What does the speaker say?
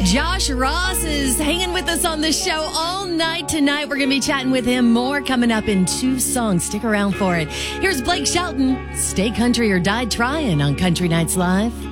Josh Ross is hanging with us on the show all night tonight. We're going to be chatting with him more coming up in 2 songs. Stick around for it. Here's Blake Shelton, Stay Country or Die Trying on Country Nights Live.